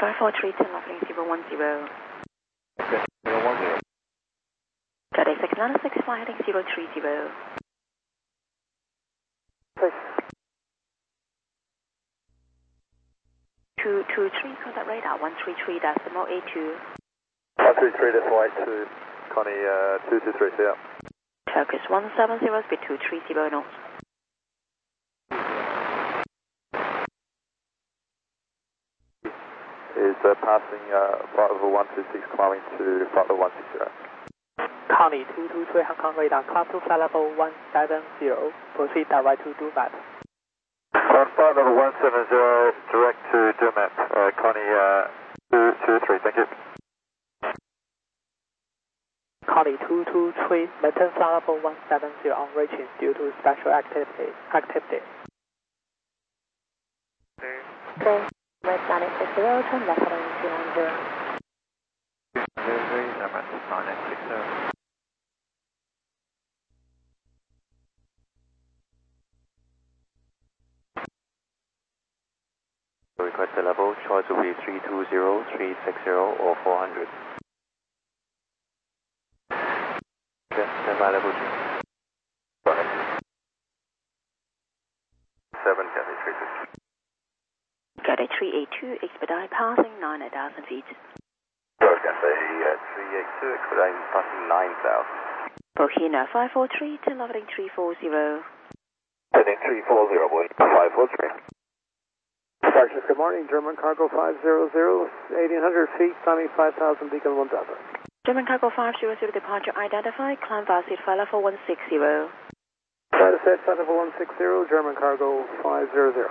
543 10 leveling 010. Okay, 010. Cathay 696 fly heading 030. 223 contact radar 133.82. 133.82, Connie 223, see ya. Turkish 170 speed 230 knots. Is passing flight level 126 climbing to flight level 160. Connie 223 Hong Kong radar, climb to flight level 170, proceed direct to Dumat. On flight level 170, direct to Dumat, Connie 223, thank you. Connie 223, maintain flight level 170 on reaching due to special activity. Okay, right 960, turn left heading 290. 960. Requested level, choice will be 320, 360 or 400. Okay, standby level 2. 7 Cathay 350. Cathay 382, expedite passing 9,000 feet. Cathay 382, expedite passing 9,000. Bohina 543 10 leveling 340. Heading 340, boy, 543. Starship, good morning. German Cargo 500, 1800 feet, climbing 5000, beacon 1000. German Cargo 500 departure identified, climb VASIT flight level 160. Flight set, flight level 160, German Cargo 500.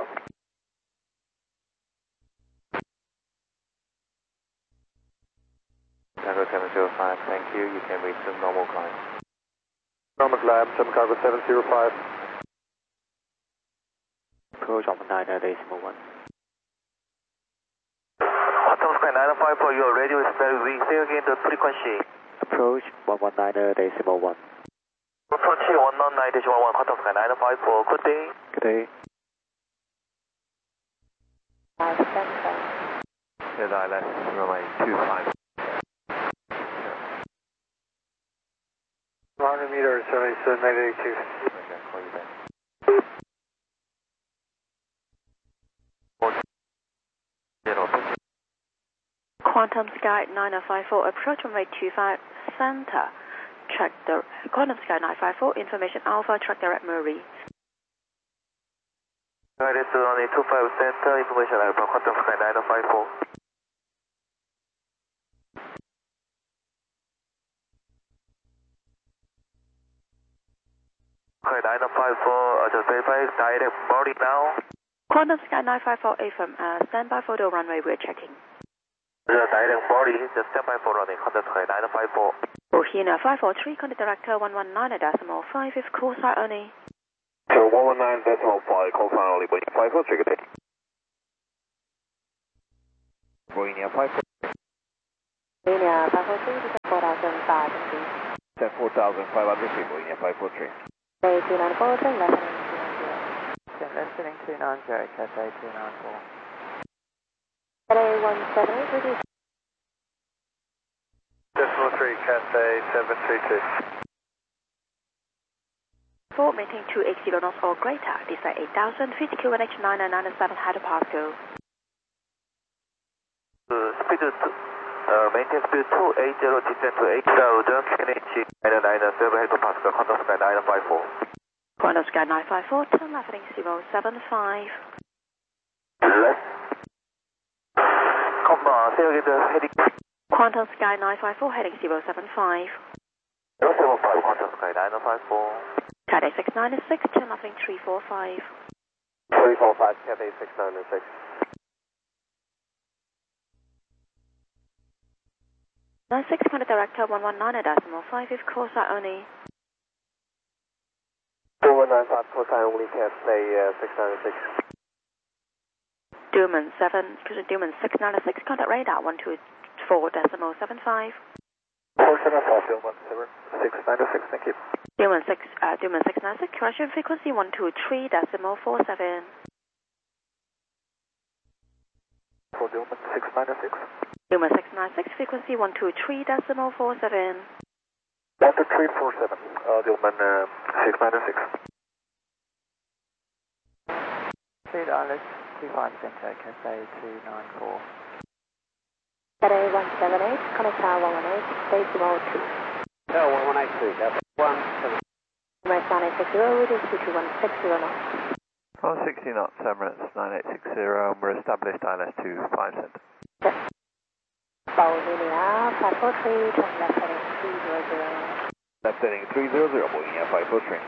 Cargo 705, thank you. You can resume normal climb. Normal climb, German Cargo 705. Approach on 9.1. Hotel Sky 954, your radio is very weak. Say again the frequency. Approach 119.1. Approach 119.1, Hotel Sky 954, good day. Good day. LILS, runway 25. 100 meters, 77, 982. Call you back. Quantum Sky 9054, approach runway 25 center. Track the Quantum Sky 954, information Alpha, track direct Murray. Right, it's runway 25 center, information Alpha, Quantum Sky 9054. Okay, 9054, just verify direct boarding now. Quantum Sky 954, affirm, standby for the runway we're checking. Direct boarding, just standby for running, Quantum Sky 954. Bohina 543, contact director 119.5 if call sign only. So 119.5, call sign only, Bohina 543, good day. Bohina 543. Bohina 543, 4,500 feet. 4,500 feet, Bohina 543. Cathay 294, turn left heading 290. Left heading 290, Cathay 294. Cathay 178, reduce. Decimal 3, Cathay 732. 4, maintain 280 knots or greater, descend 8,000 feet, QNH 9997, head to Pasco. Speed maintain speed 280, descend to 8,000, QNH 9997, head to Pasco, Quantum Sky 954. Quantum Sky 954, turn left heading 075. Left. Come on, say again the heading. Quantum Sky 954, heading 075. 075, Quantum Sky 954. Cathay 696, turn left heading 345. 345, Cathay 696. 96, contact director 119.5 if call sign only. 4195, call sign only, Cathay 696. Duman 696, contact radar 124.75. 475, Duman 696, thank you. Duman 696, correction frequency 123.47. 423.47, Dillman 696. Dillman 696, frequency 123.47. 12347, Dillman 696. Speed Islet 25 Center, Cathay 294. Cathay 178, Connect Tower 118, decimal 2. No, 1183, that's 17. Emirates 9860, reading 22160 knots. 160 knots, Emirates 9860, and we're established ILS 25 center. Yes. Bolivia 543, turn left heading 300. Left heading 300, moving at 543.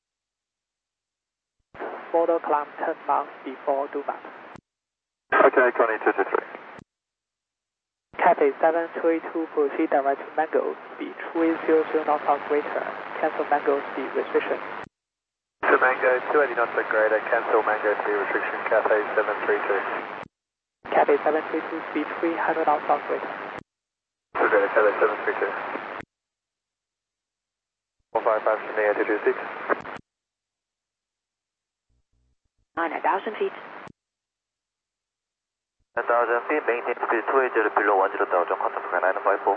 Border climb 10 miles before Dubai. Okay, Connie 223. Cathay 732, proceed direct to Mango, speed 300 knots or greater, cancel Mango speed restriction. To Mango 280 knots or greater, cancel Mango speed restriction, Cathay 732. Cathay 732, speed 300 knots or greater. To greater, Cathay 732. 155 Sydney 226. 9,000 feet. 9,000 feet, maintain speed 280 below 10,000, contact sky 954.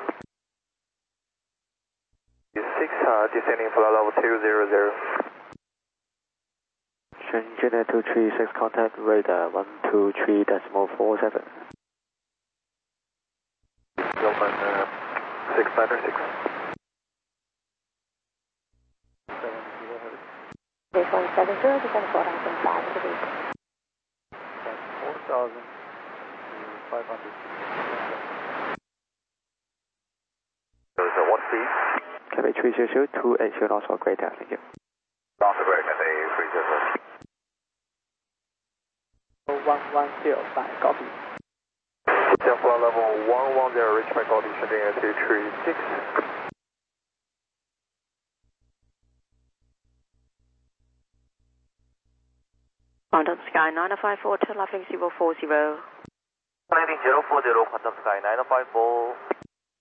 6, descending flight level 200. Shenzhen 236, contact radar 123.47. Dillman 696. 3170, descend 4,500 feet. 4,500. So what speed? Cathay 300, 280 knots or greater, thank you. North greater, Cathay 300. 1105, copy. Descend flight level 110, reach my call, Shenzhen 236. Quantum Sky 9054, turn left heading 040. Landing 040, Quantum Sky 9054.